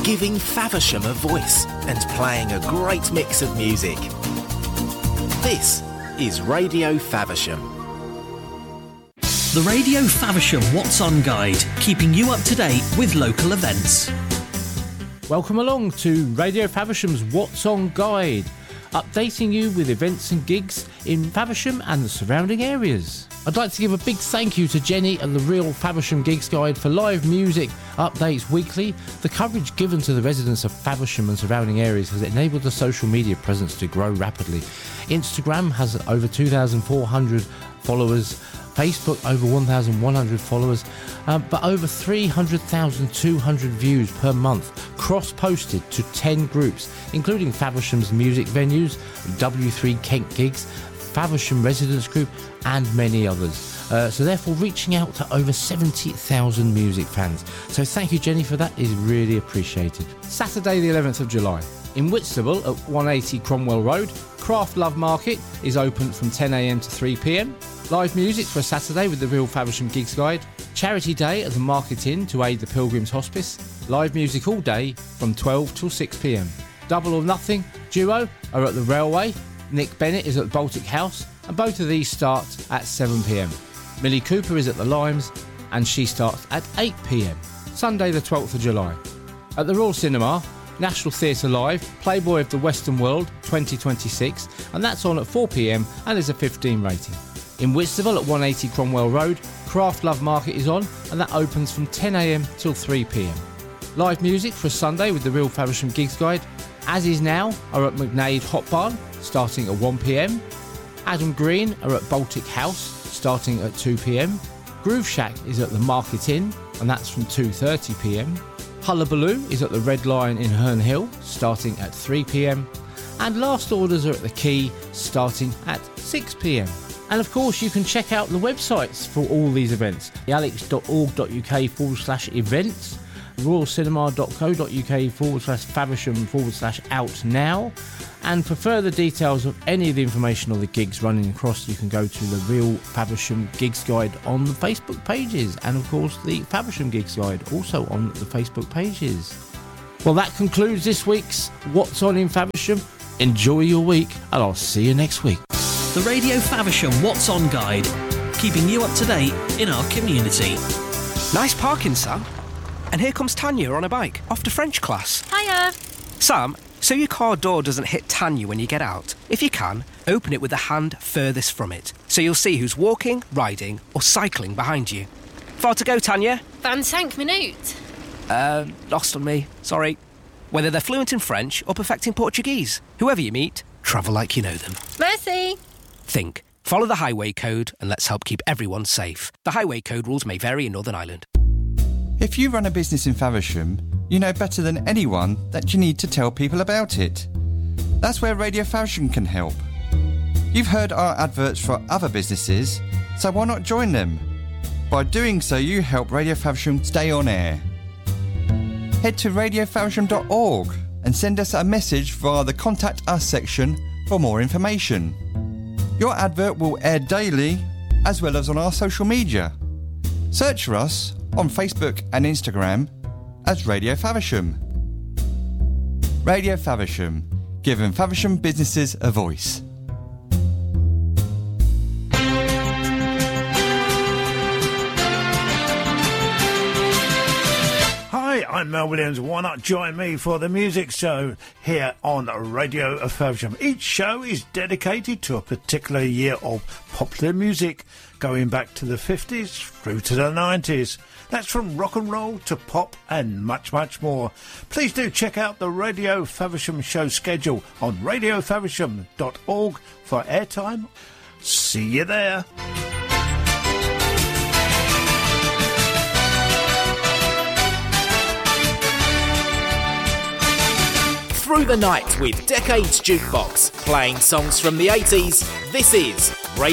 giving Faversham a voice and playing a great mix of music. This is Radio Faversham. The Radio Faversham What's On Guide, keeping you up to date with local events. Welcome along to Radio Faversham's What's On Guide, updating you with events and gigs in Faversham and the surrounding areas. I'd like to give a big thank you to Jenny and the Real Faversham Gigs Guide for live music updates weekly. The coverage given to the residents of Faversham and surrounding areas has enabled the social media presence to grow rapidly. Instagram has over 2,400 followers, Facebook over 1,100 followers, but over 300,200 views per month, cross-posted to 10 groups, including Faversham's music venues, W3 Kent Gigs, Faversham Residents Group and many others. So therefore reaching out to over 70,000 music fans. So thank you, Jenny, for that. Is really appreciated. Saturday the 11th of July. In Whitstable at 180 Cromwell Road, Craft Love Market is open from 10am to 3pm. Live music for a Saturday with the Real Faversham Gigs Guide. Charity Day at the Market Inn to aid the Pilgrims Hospice. Live music all day from 12 till 6pm. Double or Nothing duo are at the Railway. Nick Bennett is at the Baltic House, and both of these start at 7pm. Millie Cooper is at the Limes, and she starts at 8pm. Sunday the 12th of July. At the Royal Cinema, National Theatre Live, Playboy of the Western World 2026, and that's on at 4pm and is a 15 rating. In Whitstable at 180 Cromwell Road, Craft Love Market is on, and that opens from 10am till 3pm. Live music for a Sunday with the Real Faversham Gigs Guide, As Is Now are at McNade Hot Barn, starting at 1pm. Adam Green are at Baltic House, starting at 2pm. Groove Shack is at the Market Inn, and that's from 2:30pm. Hullabaloo is at the Red Lion in Herne Hill, starting at 3pm. And Last Orders are at the Quay, starting at 6pm. And of course, you can check out the websites for all these events. alex.org.uk/events, royalcinema.co.uk/Faversham/out now. And for further details of any of the information or the gigs running across, you can go to the Real Faversham Gigs Guide on the Facebook pages, and of course the Faversham Gigs Guide also on the Facebook pages. Well, that concludes this week's What's On in Faversham. Enjoy your week, and I'll see you next week. The Radio Faversham What's On Guide, keeping you up to date in our community. Nice parking, Sam. And here comes Tanya on a bike, off to French class. Hiya. Sam, so your car door doesn't hit Tanya when you get out. If you can, open it with the hand furthest from it, so you'll see who's walking, riding or cycling behind you. Far to go, Tanya? 25 minutes. Lost on me, sorry. Whether they're fluent in French or perfecting Portuguese, whoever you meet, travel like you know them. Merci. Think, follow the highway code and let's help keep everyone safe. The highway code rules may vary in Northern Ireland. If you run a business in Faversham, you know better than anyone that you need to tell people about it. That's where Radio Faversham can help. You've heard our adverts for other businesses, so why not join them? By doing so, you help Radio Faversham stay on air. Head to radiofaversham.org and send us a message via the Contact Us section for more information. Your advert will air daily, as well as on our social media. Search for us on Facebook and Instagram as Radio Faversham. Radio Faversham, giving Faversham businesses a voice. Hi, I'm Mel Williams. Why not join me for the music show here on Radio Faversham? Each show is dedicated to a particular year of popular music, going back to the 50s through to the 90s. That's from rock and roll to pop and much, much more. Please do check out the Radio Faversham show schedule on radiofaversham.org for airtime. See you there. Through the night with Decades Jukebox, playing songs from the 80s. This is Radio